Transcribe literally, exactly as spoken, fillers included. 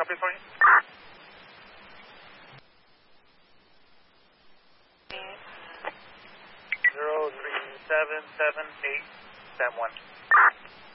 copy for you. Zero three seven seven eight seven one.